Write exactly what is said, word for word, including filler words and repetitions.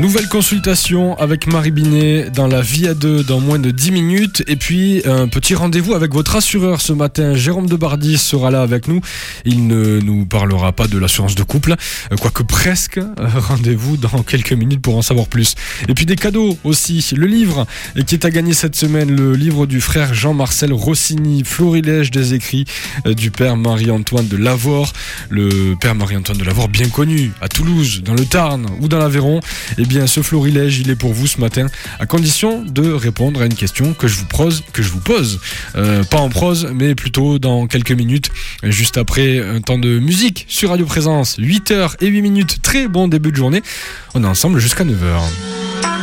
Nouvelle consultation avec Marie Binet dans la vie à deux dans moins de dix minutes. Et puis un petit rendez-vous avec votre assureur ce matin. Jérôme Debardis sera là avec nous. Il ne nous parlera pas de l'assurance de couple, quoique presque. Rendez-vous dans quelques minutes pour en savoir plus. Et puis des cadeaux aussi. Le livre qui est à gagner cette semaine, le livre du frère Jean-Marcel Rossini, Florilège des écrits du père Marie-Antoine de Lavore. Le père Marie-Antoine de Lavore, bien connu à Toulouse, dans le Tarn ou dans l'Aveyron. Eh bien, ce florilège, il est pour vous ce matin, à condition de répondre à une question que je vous pose, que je vous pose. Euh, pas en prose, mais plutôt dans quelques minutes, juste après un temps de musique sur Radio Présence. huit heures et huit minutes, très bon début de journée. On est ensemble jusqu'à neuf heures.